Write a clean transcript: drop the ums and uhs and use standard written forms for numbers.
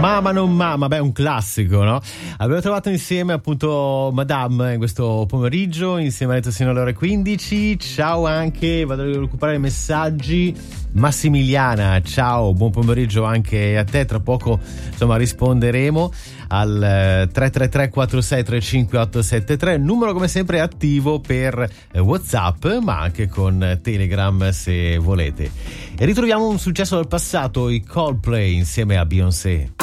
Mama non mama, beh, un classico, no? Abbiamo trovato insieme appunto Madame in questo pomeriggio, insieme a Letto sino alle ore 15. Ciao anche, vado a recuperare i messaggi. Massimiliana, ciao, buon pomeriggio anche a te. Tra poco insomma risponderemo al 333 4635 873, numero come sempre attivo per WhatsApp, ma anche con Telegram se volete. E ritroviamo un successo del passato, i Coldplay insieme a Beyoncé.